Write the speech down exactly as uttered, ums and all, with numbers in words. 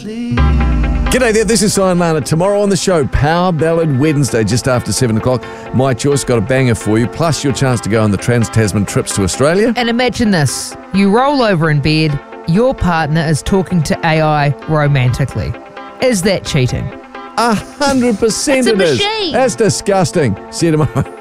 G'day there, this is Cy and Lana. Tomorrow on the show, Power Ballad Wednesday, just after seven o'clock. My Choice got a banger for you, plus your chance to go on the Trans-Tasman trips to Australia. And imagine this, you roll over in bed, your partner is talking to A I romantically. Is that cheating? A hundred percent It's a it is. machine. That's disgusting. See you tomorrow.